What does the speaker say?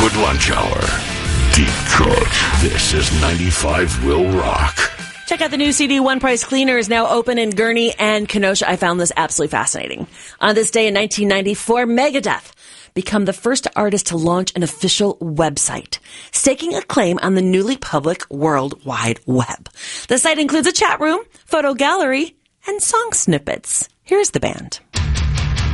Hollywood Lunch Hour. Deep Cut. This is 95 Will Rock. Check out the new CD, One Price Cleaner, is now open in Gurnee and Kenosha. I found this absolutely fascinating. On this day in 1994, Megadeth become the first artist to launch an official website, staking a claim on the newly public World Wide Web. The site includes a chat room, photo gallery, and song snippets. Here's the band.